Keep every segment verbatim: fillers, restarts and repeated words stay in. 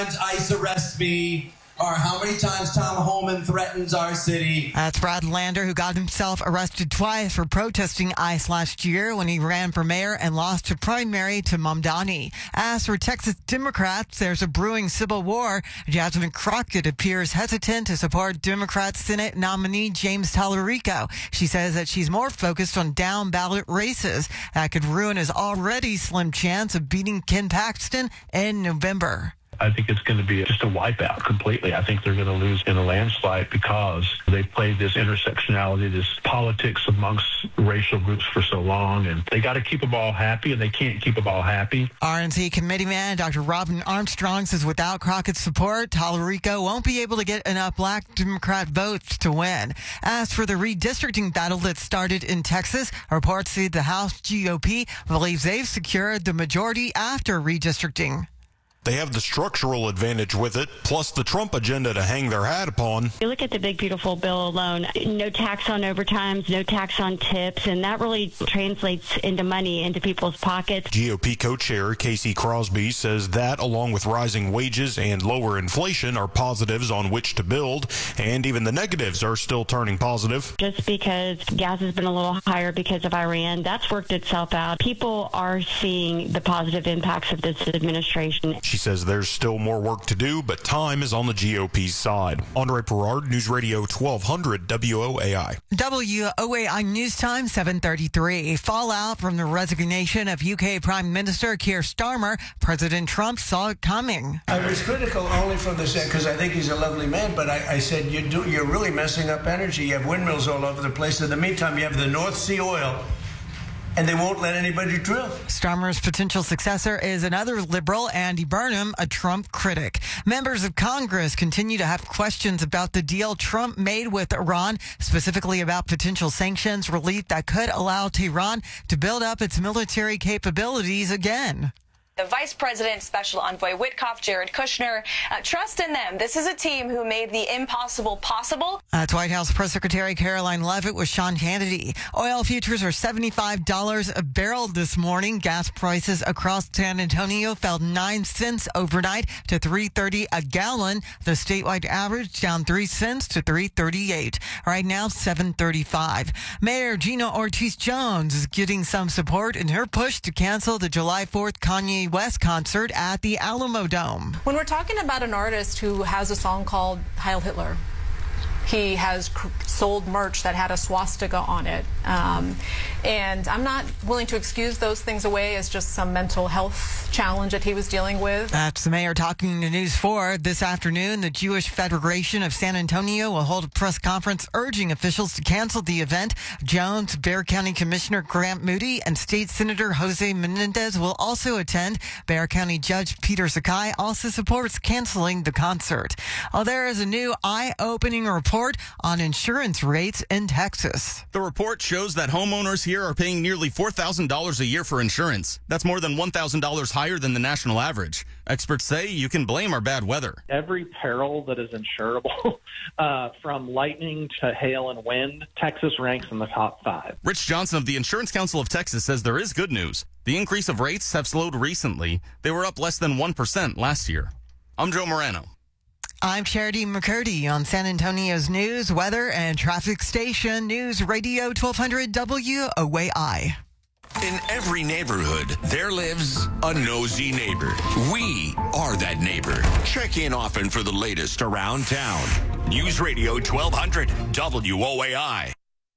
ICE arrests me, or how many times Tom Homan threatens our city. That's Brad Lander, who got himself arrested twice for protesting ICE last year when he ran for mayor and lost a primary to Mamdani. As for Texas Democrats, there's a brewing civil war. Jasmine Crockett appears hesitant to support Democrat Senate nominee James Tallarico. She says that she's more focused on down-ballot races that could ruin his already slim chance of beating Ken Paxton in November. I think it's going to be just a wipeout completely. I think they're going to lose in a landslide because they played this intersectionality, this politics amongst racial groups for so long, and they got to keep them all happy, and they can't keep them all happy. R N C committeeman Doctor Robin Armstrong says without Crockett's support, Tallarico won't be able to get enough black Democrat votes to win. As for the redistricting battle that started in Texas, reports say the House G O P believes they've secured the majority after redistricting. They have the structural advantage with it, plus the Trump agenda to hang their hat upon. You look at the big, beautiful bill alone, no tax on overtimes, no tax on tips, and that really translates into money into people's pockets. G O P co-chair Casey Crosby says that, along with rising wages and lower inflation, are positives on which to build, and even the negatives are still turning positive. Just because gas has been a little higher because of Iran, that's worked itself out. People are seeing the positive impacts of this administration. She says there's still more work to do, but time is on the G O P's side. Andre Perard, News Radio twelve hundred W O A I. W O A I News Time, seven thirty-three. Fallout from the resignation of U K Prime Minister Keir Starmer. President Trump saw it coming. I was critical only from the set because I think he's a lovely man, but I, I said you do, you're really messing up energy. You have windmills all over the place. In the meantime, you have the North Sea oil, and they won't let anybody drill. Starmer's potential successor is another liberal, Andy Burnham, a Trump critic. Members of Congress continue to have questions about the deal Trump made with Iran, specifically about potential sanctions relief that could allow Tehran to build up its military capabilities again. The Vice President, Special Envoy Witkoff, Jared Kushner, uh, trust in them. This is a team who made the impossible possible. That's White House Press Secretary Caroline Leavitt with Sean Hannity. Oil futures are seventy-five dollars a barrel this morning. Gas prices across San Antonio fell nine cents overnight to three thirty a gallon. The statewide average down three cents to three thirty-eight. Right now, seven thirty-five. Mayor Gina Ortiz Jones is getting some support in her push to cancel the July fourth Kanye West concert at the Alamo Dome. When we're talking about an artist who has a song called Heil Hitler, he has cr- sold merch that had a swastika on it. Um, and I'm not willing to excuse those things away as just some mental health challenge that he was dealing with. That's the mayor talking to News four. This afternoon, the Jewish Federation of San Antonio will hold a press conference urging officials to cancel the event. Jones, Bexar County Commissioner Grant Moody, and State Senator Jose Menendez will also attend. Bexar County Judge Peter Sakai also supports canceling the concert. Well, there is a new eye-opening report on insurance rates in Texas. The report shows that homeowners here are paying nearly four thousand dollars a year for insurance. That's more than one thousand dollars higher than the national average. Experts say you can blame our bad weather. Every peril that is insurable, uh, from lightning to hail and wind, Texas ranks in the top five. Rich Johnson of the Insurance Council of Texas says there is good news. The increase of rates have slowed recently. They were up less than one percent last year. I'm Joe Morano. I'm Charity McCurdy on San Antonio's news, weather, and traffic station, News Radio twelve hundred W O A I. In every neighborhood, there lives a nosy neighbor. We are that neighbor. Check in often for the latest around town. News Radio twelve hundred W O A I.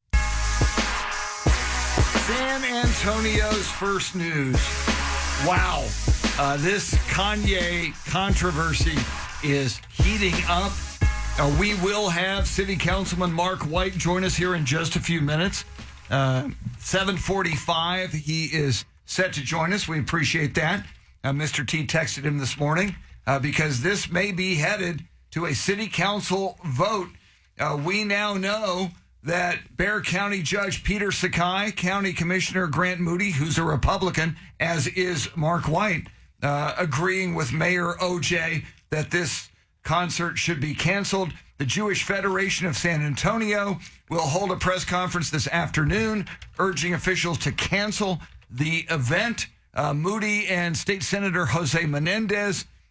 San Antonio's first news. Wow. Uh, this Kanye controversy is heating up. Uh, we will have City Councilman Mark White join us here in just a few minutes. Uh, seven forty-five, he is set to join us. We appreciate that. Uh, Mister T texted him this morning uh, because this may be headed to a City Council vote. Uh, we now know that Bexar County Judge Peter Sakai, County Commissioner Grant Moody, who's a Republican, as is Mark White, uh, agreeing with Mayor O J that this concert should be canceled. The Jewish Federation of San Antonio will hold a press conference this afternoon urging officials to cancel the event. Uh, Moody and State Senator Jose Menendez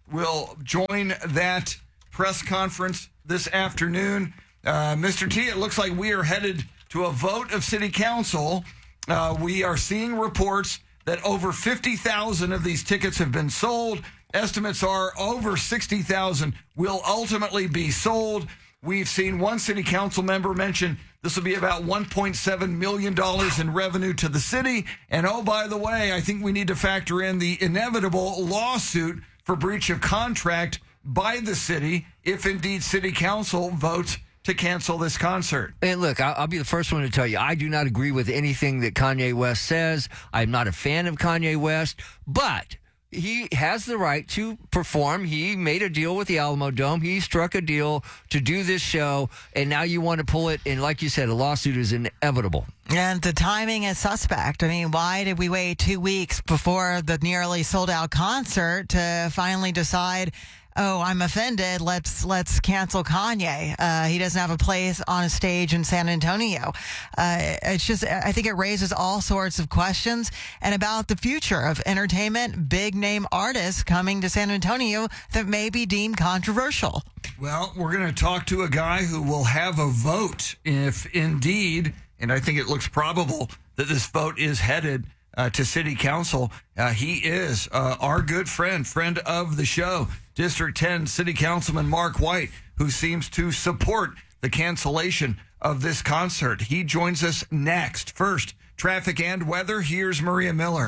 will join that press conference this afternoon. Uh, Mister T, it looks like we are headed to a vote of city council. Uh, we are seeing reports that over fifty thousand of these tickets have been sold. Estimates are over sixty thousand will ultimately be sold. We've seen one city council member mention this will be about one point seven million dollars in revenue to the city. And oh, by the way, I think we need to factor in the inevitable lawsuit for breach of contract by the city if indeed city council votes to cancel this concert. And look, I'll, I'll be the first one to tell you, I do not agree with anything that Kanye West says. I'm not a fan of Kanye West, but he has the right to perform. He made a deal with the Alamo Dome. He struck a deal to do this show, and now you want to pull it, and like you said, a lawsuit is inevitable. And the timing is suspect. I mean, why did we wait two weeks before the nearly sold-out concert to finally decide, oh, I'm offended, let's let's cancel Kanye. Uh, he doesn't have a place on a stage in San Antonio. Uh, it's just, I think it raises all sorts of questions and about the future of entertainment, big-name artists coming to San Antonio that may be deemed controversial. Well, we're going to talk to a guy who will have a vote if indeed, and I think it looks probable that this vote is headed Uh, to city council. Uh, he is uh, our good friend, friend of the show, District ten City Councilman Mark White, who seems to support the cancellation of this concert. He joins us next. First, traffic and weather. Here's Maria Miller.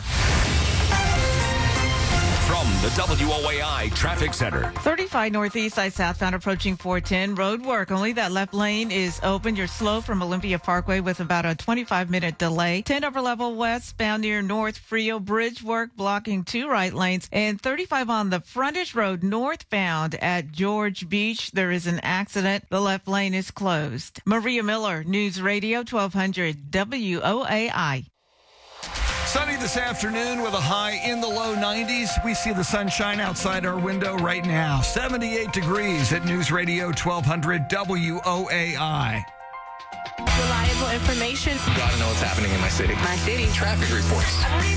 From the W O A I Traffic Center. thirty-five northeast side southbound approaching four ten. Road work. Only that left lane is open. You're slow from Olympia Parkway with about a twenty-five minute delay. ten upper level westbound near North Frio. Bridge work blocking two right lanes. And thirty-five on the frontage road northbound at George Beach. There is an accident. The left lane is closed. Maria Miller, News Radio twelve hundred W O A I. Sunny this afternoon with a high in the low nineties. We see the sunshine outside our window right now. seventy-eight degrees at News Radio twelve hundred W O A I. Reliable information. Gotta know what's happening in my city. My city. Traffic reports.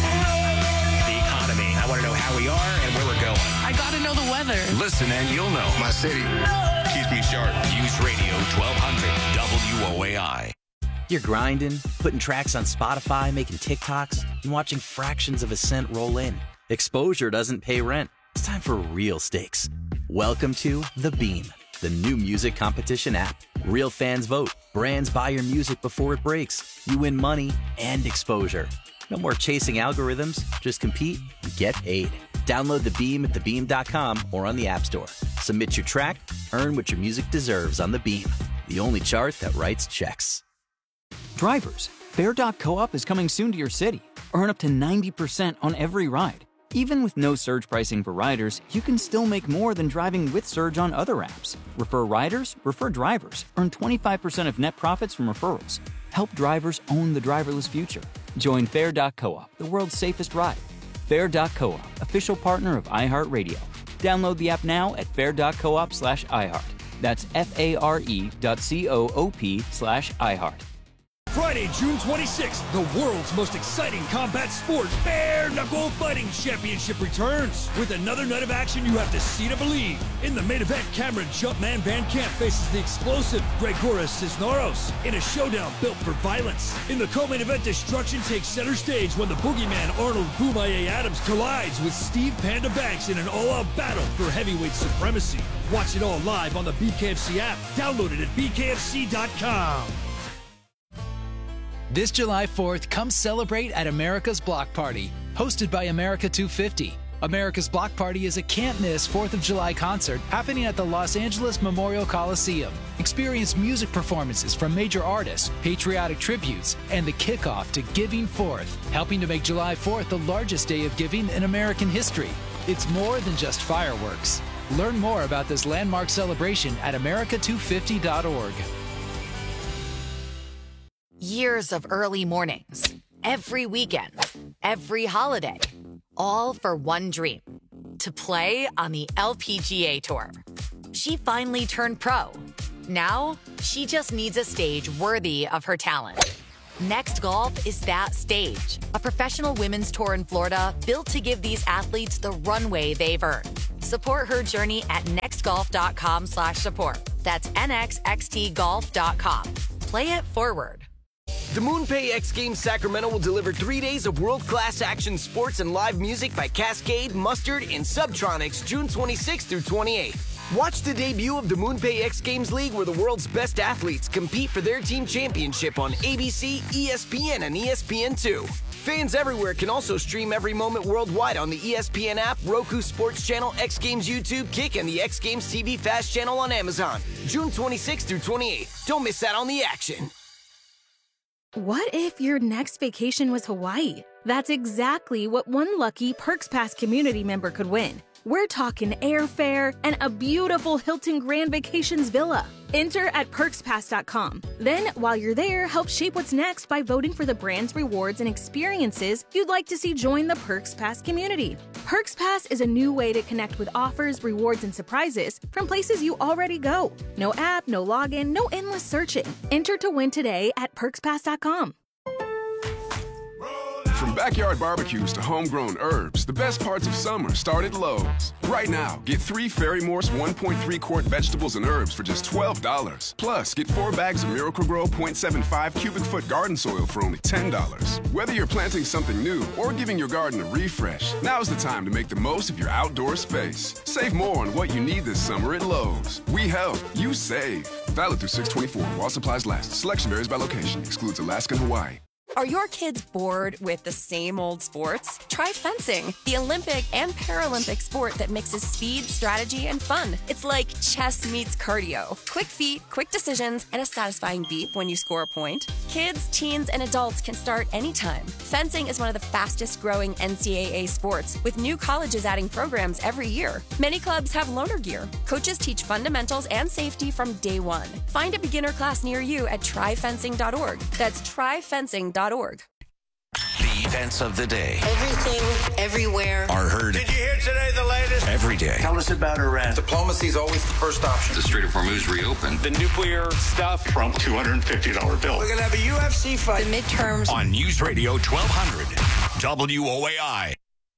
The economy. I want to know how we are and where we're going. I gotta know the weather. Listen and you'll know. My city keeps me sharp. News Radio twelve hundred W O A I. You're grinding, putting tracks on Spotify, making TikToks, and watching fractions of a cent roll in. Exposure doesn't pay rent. It's time for real stakes. Welcome to The Beam, the new music competition app. Real fans vote. Brands buy your music before it breaks. You win money and exposure. No more chasing algorithms. Just compete and get paid. Download The Beam at the beam dot com or on the App Store. Submit your track, earn what your music deserves on The Beam, the only chart that writes checks. Drivers, Fair dot coop is coming soon to your city. Earn up to ninety percent on every ride. Even with no surge pricing for riders, you can still make more than driving with Surge on other apps. Refer riders, refer drivers. Earn twenty-five percent of net profits from referrals. Help drivers own the driverless future. Join Fair dot coop, the world's safest ride. Fair dot coop, official partner of iHeartRadio. Download the app now at fair dot coop slash iHeart. That's F-A-R-E dot C-O-O-P slash iHeart. Friday, June twenty-sixth, the world's most exciting combat sport, Bare Knuckle Fighting Championship returns. With another night of action you have to see to believe. In the main event, Cameron Jumpman Van Camp faces the explosive Gregoras Cisneros in a showdown built for violence. In the co-main event, destruction takes center stage when the boogeyman Arnold Boomaye Adams collides with Steve Panda Banks in an all-out battle for heavyweight supremacy. Watch it all live on the B K F C app. Download it at B K F C dot com. This July fourth, come celebrate at America's Block Party, hosted by America two fifty. America's Block Party is a can't-miss fourth of July concert happening at the Los Angeles Memorial Coliseum. Experience music performances from major artists, patriotic tributes, and the kickoff to Giving Fourth, helping to make July fourth the largest day of giving in American history. It's more than just fireworks. Learn more about this landmark celebration at America two fifty dot org. Years of early mornings, every weekend, every holiday, all for one dream, to play on the L P G A Tour. She finally turned pro. Now, she just needs a stage worthy of her talent. Next Golf is that stage, a professional women's tour in Florida built to give these athletes the runway they've earned. Support her journey at nextgolf.com slash support. That's N X X T golf dot com. Play it forward. The MoonPay X Games Sacramento will deliver three days of world-class action sports and live music by Cascade, Mustard, and Subtronics June twenty-sixth through twenty-eighth. Watch the debut of the MoonPay X Games League, where the world's best athletes compete for their team championship on A B C, E S P N, and E S P N two. Fans everywhere can also stream every moment worldwide on the E S P N app, Roku Sports Channel, X Games YouTube, Kick, and the X Games T V Fast Channel on Amazon. June twenty-sixth through twenty-eighth. Don't miss out on the action. What if your next vacation was Hawaii? That's exactly what one lucky Perks Pass community member could win. We're talking airfare and a beautiful Hilton Grand Vacations villa. Enter at perks pass dot com. Then, while you're there, help shape what's next by voting for the brands, rewards, and experiences you'd like to see join the Perks Pass community. Perks Pass is a new way to connect with offers, rewards, and surprises from places you already go. No app, no login, no endless searching. Enter to win today at perks pass dot com. From backyard barbecues to homegrown herbs, the best parts of summer start at Lowe's. Right now, get three Fairy Morse one point three quart vegetables and herbs for just twelve dollars. Plus, get four bags of Miracle-Gro point seven five cubic foot garden soil for only ten dollars. Whether you're planting something new or giving your garden a refresh, now's the time to make the most of your outdoor space. Save more on what you need this summer at Lowe's. We help, you save. Valid through six twenty-four while supplies last. Selection varies by location. Excludes Alaska and Hawaii. Are your kids bored with the same old sports? Try fencing, the Olympic and Paralympic sport that mixes speed, strategy, and fun. It's like chess meets cardio. Quick feet, quick decisions, and a satisfying beep when you score a point. Kids, teens, and adults can start anytime. Fencing is one of the fastest growing N C double A sports, with new colleges adding programs every year. Many clubs have loaner gear. Coaches teach fundamentals and safety from day one. Find a beginner class near you at try fencing dot org. That's try fencing dot org. The events of the day. Everything, everywhere. Are heard. Did you hear today the latest? Every day. Tell us about Iran. Diplomacy is always the first option. The Strait of Hormuz reopened. The nuclear stuff. Trump two hundred fifty dollars bill. We're going to have a U F C fight. The midterms. On News Radio twelve hundred. W O A I.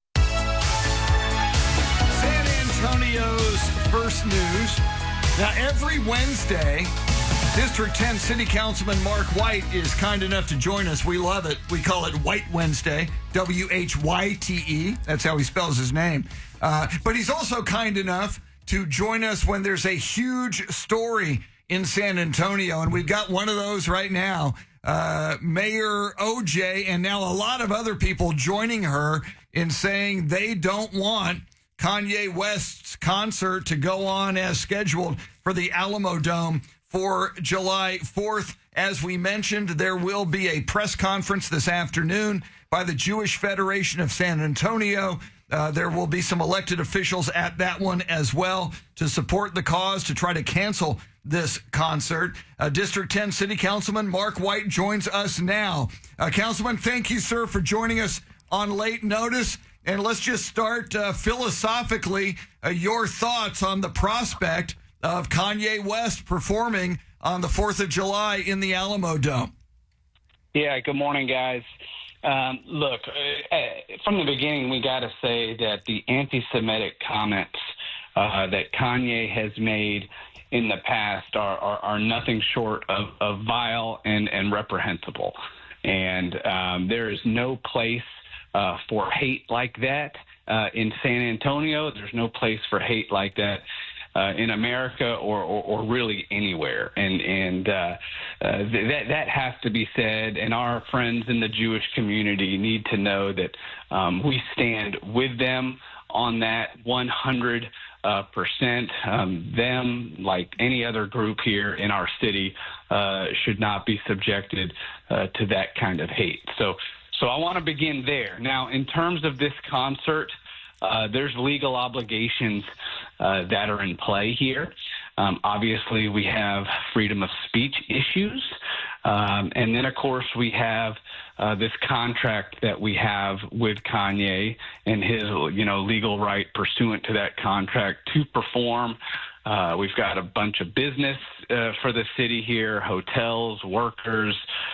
San Antonio's first news. Now, every Wednesday, District ten City Councilman Mark White is kind enough to join us. We love it. We call it White Wednesday, W H Y T E. That's how he spells his name. Uh, but he's also kind enough to join us when there's a huge story in San Antonio, and we've got one of those right now. Uh, Mayor O J and now a lot of other people joining her in saying they don't want Kanye West's concert to go on as scheduled for the Alamo Dome for July fourth. As we mentioned, there will be a press conference this afternoon by the Jewish Federation of San Antonio. Uh, there will be some elected officials at that one as well to support the cause to try to cancel this concert. Uh, District ten City Councilman Mark White joins us now. Uh, Councilman, thank you, sir, for joining us on late notice. And let's just start uh, philosophically, uh, your thoughts on the prospect of Kanye West performing on the fourth of July in the Alamo Dome. Yeah, good morning, guys. Um, look, uh, from the beginning, we got to say that the anti-Semitic comments uh, that Kanye has made in the past are, are, are nothing short of, of vile and, and reprehensible. And um, there is no place uh, for hate like that uh, in San Antonio. There's no place for hate like that Uh, in America or, or, or really anywhere. And and uh, uh, th- that that has to be said, and our friends in the Jewish community need to know that um, we stand with them on that one hundred percent. Um, them, like any other group here in our city, uh, should not be subjected uh, to that kind of hate. So, so I want to begin there. Now, in terms of this concert, Uh, there's legal obligations uh, that are in play here. Um, obviously, we have freedom of speech issues. Um, and then, of course, we have uh, this contract that we have with Kanye and his, you know, legal right pursuant to that contract to perform. Uh, we've got a bunch of business uh, for the city here, hotels, workers,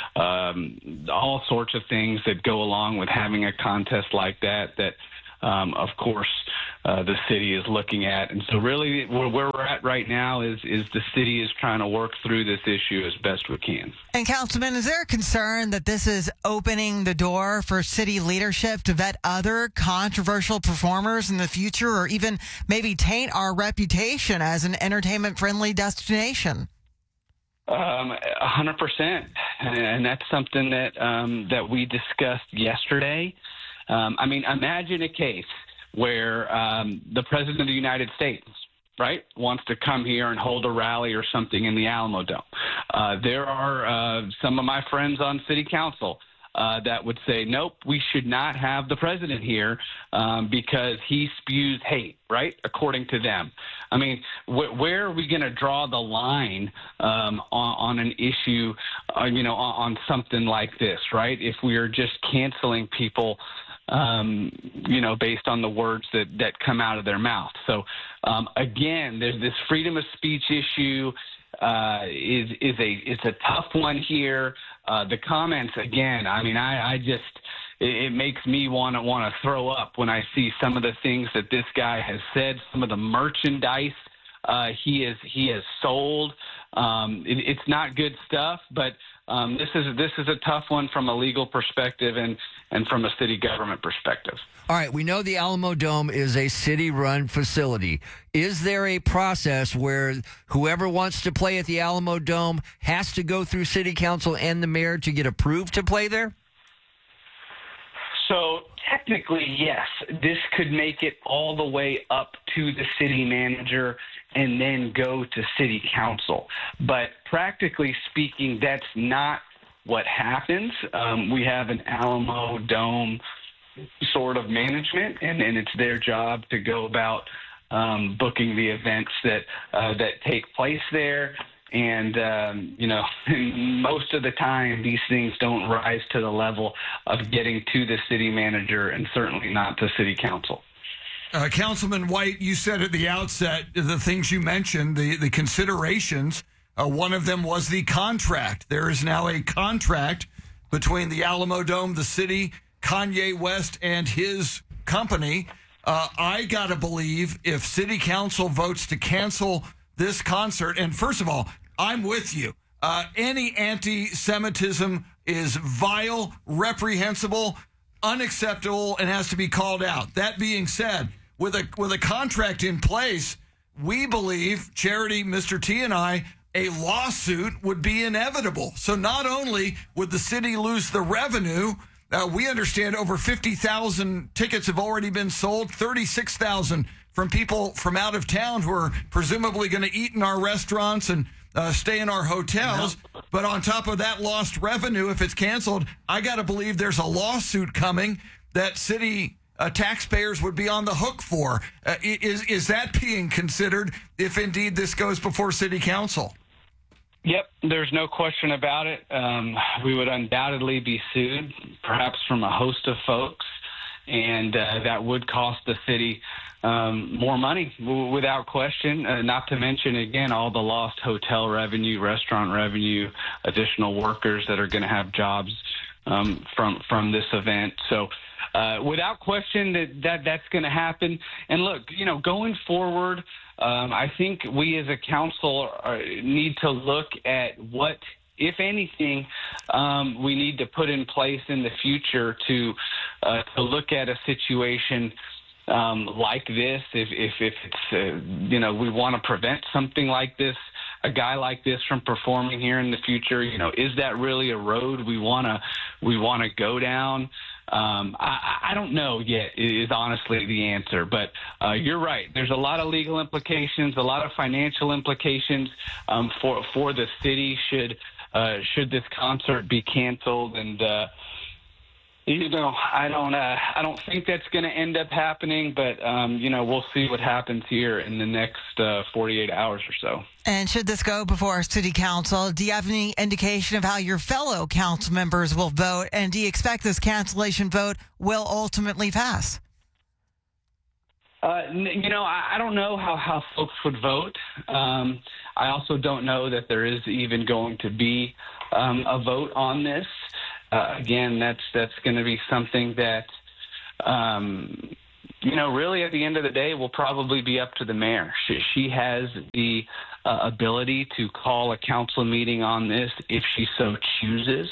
um, all sorts of things that go along with having a contest like that, that Um, of course, uh, the city is looking at. And so really where, where we're at right now is, is the city is trying to work through this issue as best we can. And Councilman, is there a concern that this is opening the door for city leadership to vet other controversial performers in the future, or even maybe taint our reputation as an entertainment-friendly destination? Um, a hundred percent, and that's something that um, that we discussed yesterday. Um, I mean, imagine a case where um, the President of the United States, right, wants to come here and hold a rally or something in the Alamo Dome. Uh, there are uh, some of my friends on City Council Uh, that would say, nope, we should not have the president here um, because he spews hate, right, according to them. I mean, wh- where are we going to draw the line um, on, on an issue, uh, you know, on, on something like this, right, if we are just canceling people, um, you know, based on the words that, that come out of their mouth. So, um, again, there's this freedom of speech issue. Uh, is is a it's a tough one here. Uh, the comments again. I mean, I, I just it, it makes me want to want to throw up when I see some of the things that this guy has said. Some of the merchandise uh, he is he has sold. Um, it, it's not good stuff, but um, this is this is a tough one from a legal perspective and and from a city government perspective. All right, we know the Alamo Dome is a city-run facility. Is there a process where whoever wants to play at the Alamo Dome has to go through City Council and the mayor to get approved to play there? So technically, yes. This could make it all the way up to the city manager and then go to City Council. But practically speaking, that's not what happens. Um, we have an Alamo Dome sort of management, and, and it's their job to go about um, booking the events that uh, that take place there. And, um, you know, most of the time, these things don't rise to the level of getting to the city manager and certainly not to City Council. Uh, Councilman White, you said at the outset the things you mentioned, the, the considerations. Uh, one of them was the contract. There is now a contract between the Alamo Dome, the city, Kanye West, and his company. Uh, I got to believe if City Council votes to cancel this concert, and first of all, I'm with you. Uh, any anti-Semitism is vile, reprehensible, unacceptable, and has to be called out. That being said, with a with a contract in place, we believe, Charity, Mister T, and I, a lawsuit would be inevitable. So not only would the city lose the revenue, uh, we understand over fifty thousand tickets have already been sold, thirty-six thousand from people from out of town who are presumably going to eat in our restaurants and uh, stay in our hotels. No. But on top of that lost revenue, if it's canceled, I got to believe there's a lawsuit coming that city uh, taxpayers would be on the hook for. Uh, is, is that being considered if indeed this goes before City Council? Yep, there's no question about it. Um, we would undoubtedly be sued, perhaps from a host of folks, and uh, that would cost the city um, more money, w- without question, uh, not to mention, again, all the lost hotel revenue, restaurant revenue, additional workers that are going to have jobs um, from from this event. So uh, without question, that, that that's going to happen. And look, you know, going forward, Um, I think we as a council are, need to look at what, if anything, um, we need to put in place in the future to uh, to look at a situation um, like this. If if, if it's uh, you know, we want to prevent something like this, a guy like this from performing here in the future. You know, is that really a road we wanna we want to go down? Um, I, I don't know yet is honestly the answer, but uh, you're right. There's a lot of legal implications, a lot of financial implications um, for for the city should uh, should this concert be canceled. And uh, you know, I don't uh, I don't think that's going to end up happening, but um, you know, we'll see what happens here in the next uh, forty-eight hours or so. And should this go before City Council, do you have any indication of how your fellow council members will vote? And do you expect this cancellation vote will ultimately pass? Uh, you know, I, I don't know how, how folks would vote. Um, I also don't know that there is even going to be um, a vote on this. Uh, again, that's that's going to be something that, um, you know, really at the end of the day, will probably be up to the mayor. She, she has the uh, ability to call a council meeting on this if she so chooses.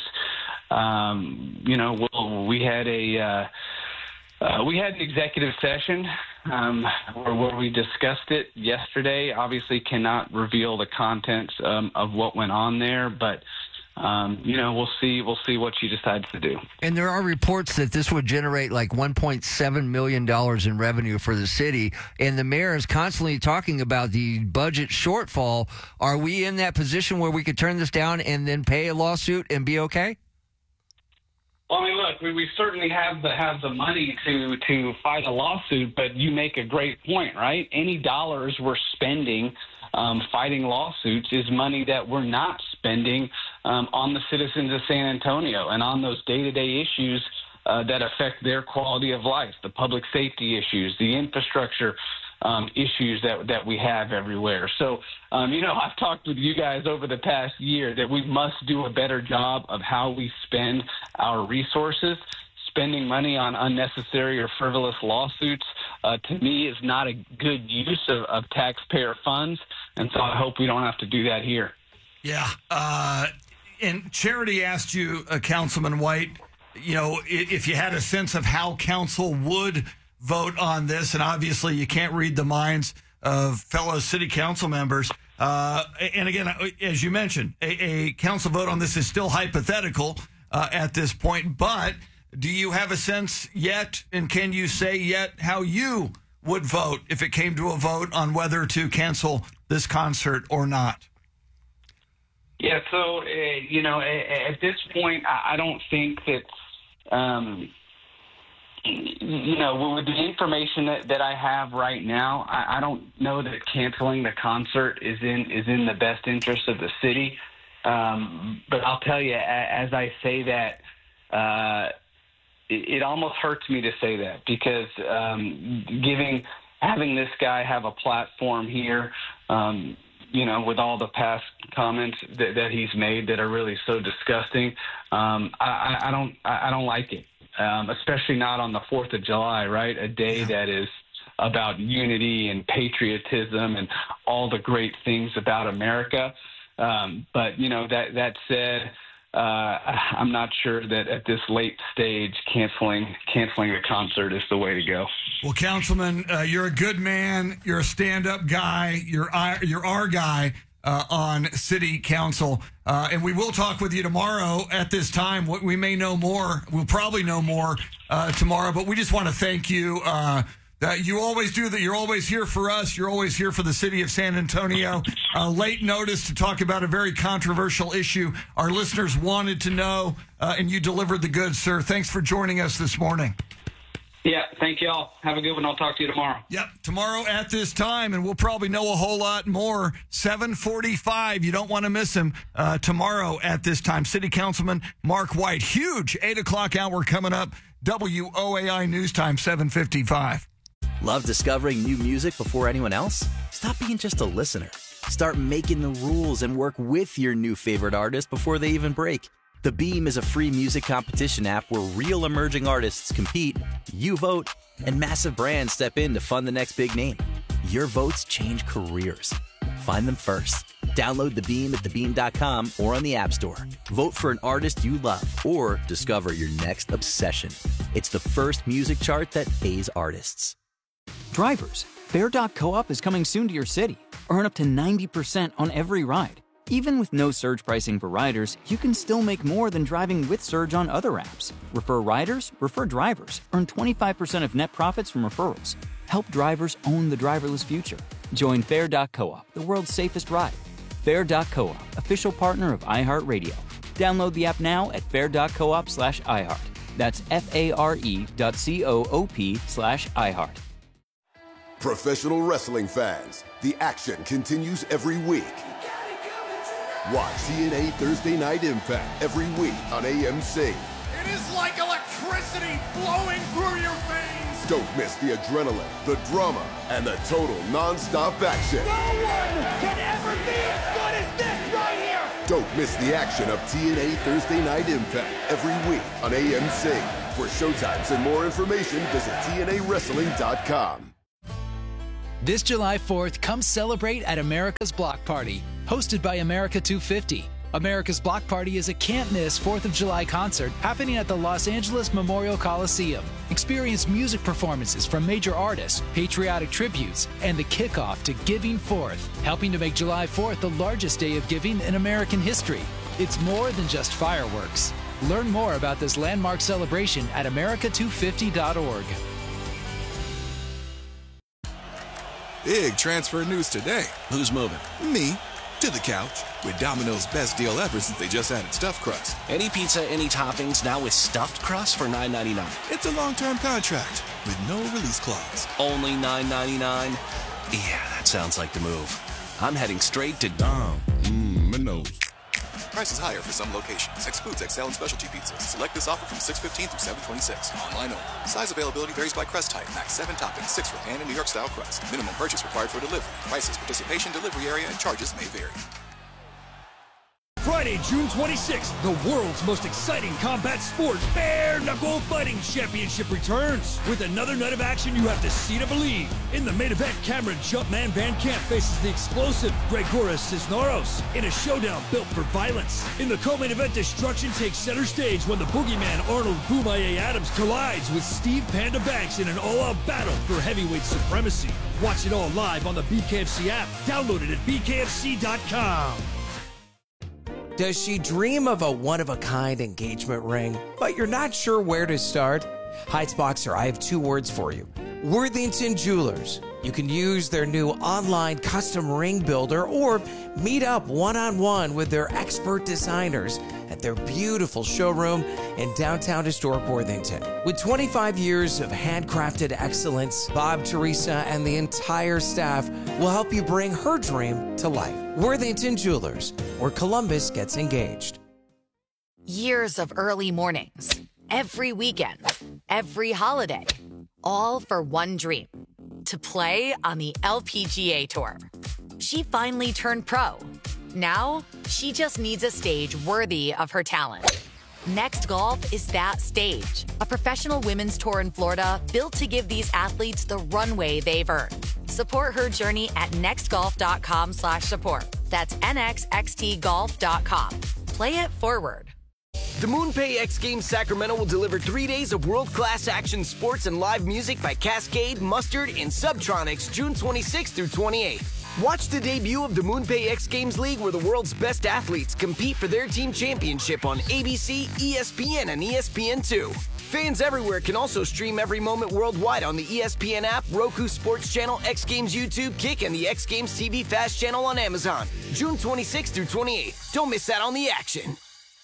Um, you know, we'll, we had a uh, uh, we had an executive session um, where, where we discussed it yesterday. Obviously, cannot reveal the contents um, of what went on there, but um, you know, we'll see. We'll see what she decides to do. And there are reports that this would generate like one point seven million dollars in revenue for the city. And the mayor is constantly talking about the budget shortfall. Are we in that position where we could turn this down and then pay a lawsuit and be okay? Well, I mean, look, we, we certainly have the have the money to to fight a lawsuit, but you make a great point, right? Any dollars we're spending um, fighting lawsuits is money that we're not spending um, on the citizens of San Antonio and on those day-to-day issues uh, that affect their quality of life, the public safety issues, the infrastructure Um, issues that that we have everywhere. So, um, you know, I've talked with you guys over the past year that we must do a better job of how we spend our resources. Spending money on unnecessary or frivolous lawsuits, uh, to me, is not a good use of, of taxpayer funds. And so I hope we don't have to do that here. Yeah. Uh, and Charity asked you, uh, Councilman White, you know, if, if you had a sense of how council would vote on this, and obviously you can't read the minds of fellow city council members. Uh, and again, as you mentioned, a, a council vote on this is still hypothetical uh, at this point, but do you have a sense yet, and can you say yet how you would vote if it came to a vote on whether to cancel this concert or not? Yeah, so, uh, you know, at this point, I, I don't think that, um, you know, with the information that, that I have right now, I, I don't know that canceling the concert is in is in the best interest of the city. Um, but I'll tell you, as I say that, uh, it, it almost hurts me to say that because um, giving having this guy have a platform here, um, you know, with all the past comments that, that he's made that are really so disgusting, um, I, I don't I don't like it. Um, especially not on the fourth of July, right? A day yeah. that is about unity and patriotism and all the great things about America. Um, but, you know, that, that said, uh, I'm not sure that at this late stage canceling canceling the concert is the way to go. Well, Councilman, uh, you're a good man. You're a stand-up guy. You're, you're our guy. Uh, on city council. Uh, and we will talk with you tomorrow at this time. We may know more. We'll probably know more uh, tomorrow, but we just want to thank you. Uh, that you always do that. You're always here for us. You're always here for the city of San Antonio. Uh, late notice to talk about a very controversial issue. Our listeners wanted to know, uh, and you delivered the goods, sir. Thanks for joining us this morning. Yeah, thank you all. Have a good one. I'll talk to you tomorrow. Yep, tomorrow at this time, and we'll probably know a whole lot more. seven forty-five, you don't want to miss him uh, tomorrow at this time. City Councilman Mark White, huge eight o'clock hour coming up. W O A I News Time, seven fifty-five. Love discovering new music before anyone else? Stop being just a listener. Start making the rules and work with your new favorite artist before they even break. The Beam is a free music competition app where real emerging artists compete, you vote, and massive brands step in to fund the next big name. Your votes change careers. Find them first. Download The Beam at the beam dot com or on the App Store. Vote for an artist you love or discover your next obsession. It's the first music chart that pays artists. Drivers, Fair dot Co-op is coming soon to your city. Earn up to ninety percent on every ride. Even with no surge pricing for riders, you can still make more than driving with Surge on other apps. Refer riders, refer drivers. Earn twenty-five percent of net profits from referrals. Help drivers own the driverless future. Join Fair dot Co-op, the world's safest ride. Fair dot Co-op, official partner of iHeartRadio. Download the app now at fair dot coop slash iHeart. That's F-A-R-E dot C-O-O-P slash iHeart. Professional wrestling fans, the action continues every week. Watch T N A Thursday Night Impact every week on A M C. It is like electricity flowing through your veins. Don't miss the adrenaline, the drama, and the total non-stop action. No one can ever be as good as this right here. Don't miss the action of T N A Thursday Night Impact every week on A M C. For showtimes and more information, visit T N A wrestling dot com. This July fourth, come celebrate at America's Block Party, hosted by America two fifty. America's Block Party is a can't-miss fourth of July concert happening at the Los Angeles Memorial Coliseum. Experience music performances from major artists, patriotic tributes, and the kickoff to Giving Fourth, helping to make July fourth the largest day of giving in American history. It's more than just fireworks. Learn more about this landmark celebration at America two fifty dot org. Big transfer news today. Who's moving? Me. To the couch. With Domino's best deal ever since they just added stuffed crust. Any pizza, any toppings, now with stuffed crust for nine ninety-nine. It's a long-term contract with no release clause. Only nine ninety-nine? Yeah, that sounds like the move. I'm heading straight to Dom. Mmm, Minos. Prices higher for some locations. Excludes X L and specialty pizzas. Select this offer from six fifteen through seven twenty-six. Online only. Size availability varies by crust type. Max seven toppings, six for pan and New York style crust. Minimum purchase required for delivery. Prices, participation, delivery area, and charges may vary. Friday, June twenty-sixth, the world's most exciting combat sport, Bare Knuckle Fighting Championship returns. With another night of action you have to see to believe. In the main event, Cameron Jumpman Van Camp faces the explosive Gregoras Cisneros in a showdown built for violence. In the co-main event, destruction takes center stage when the boogeyman Arnold Boomaye Adams collides with Steve Panda Banks in an all-out battle for heavyweight supremacy. Watch it all live on the B K F C app. Download it at B K F C dot com. Does she dream of a one-of-a-kind engagement ring, but you're not sure where to start? Heights Boxer, I have two words for you. Worthington Jewelers. You can use their new online custom ring builder or meet up one-on-one with their expert designers at their beautiful showroom in downtown historic Worthington. With twenty-five years of handcrafted excellence, Bob, Teresa, and the entire staff will help you bring her dream to life. Worthington Jewelers, where Columbus gets engaged. Years of early mornings, every weekend, every holiday, all for one dream, to play on the L P G A Tour. She finally turned pro. Now, she just needs a stage worthy of her talent. Next Golf is that stage, a professional women's tour in Florida built to give these athletes the runway they've earned. Support her journey at nextgolf.com slash support. That's N X X T golf dot com. Play it forward. The MoonPay X Games Sacramento will deliver three days of world-class action sports and live music by Cascade, Mustard, and Subtronics June twenty-sixth through twenty-eighth. Watch the debut of the MoonPay X Games League where the world's best athletes compete for their team championship on A B C, E S P N, and E S P N two. Fans everywhere can also stream every moment worldwide on the E S P N app, Roku Sports Channel, X Games YouTube, Kick, and the X Games T V Fast Channel on Amazon. June twenty-sixth through twenty-eighth. Don't miss out on the action.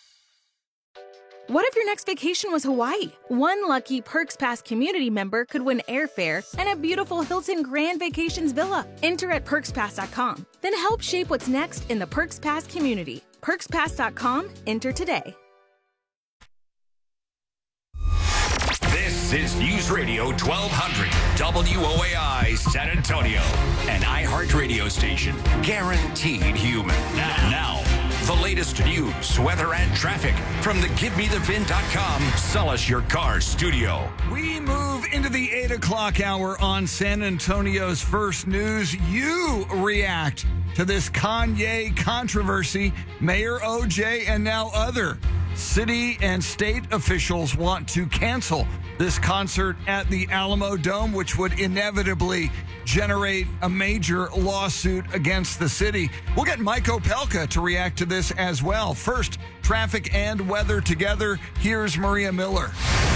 What if your next vacation was Hawaii? One lucky Perks Pass community member could win airfare and a beautiful Hilton Grand Vacations villa. Enter at perks pass dot com. Then help shape what's next in the Perks Pass community. perks pass dot com. Enter today. This is News Radio twelve hundred W O A I San Antonio, an iHeart radio station, guaranteed human. Now, now, the latest news, weather, and traffic from the give me the V I N dot com Sell Us Your Car studio. We move into the eight o'clock hour on San Antonio's First News. You react to this Kanye controversy. Mayor O J and now other city and state officials want to cancel this concert at the Alamo Dome, which would inevitably generate a major lawsuit against the city. We'll get Mike Opelka to react to this as well. First, traffic and weather together. Here's Maria Miller.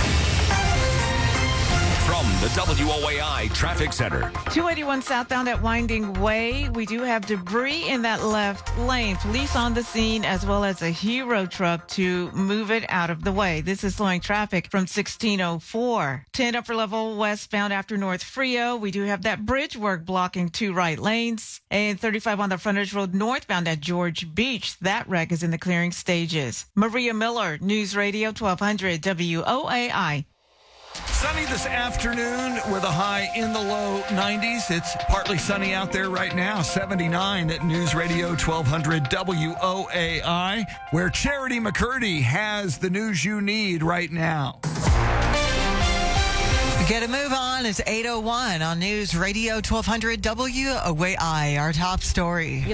From the W O A I Traffic Center. two eighty-one southbound at Winding Way. We do have debris in that left lane. Police on the scene as well as a Hero truck to move it out of the way. This is slowing traffic from sixteen oh four. ten upper level westbound after North Frio. We do have that bridge work blocking two right lanes. And thirty-five on the frontage road northbound at George Beach. That wreck is in the clearing stages. Maria Miller, News Radio twelve hundred W O A I. Sunny this afternoon with a high in the low nineties. It's partly sunny out there right now. seventy-nine at News Radio twelve hundred W O A I, where Charity McCurdy has the news you need right now. Get a move on. It's eight oh one on News Radio twelve hundred W O A I. Our top story.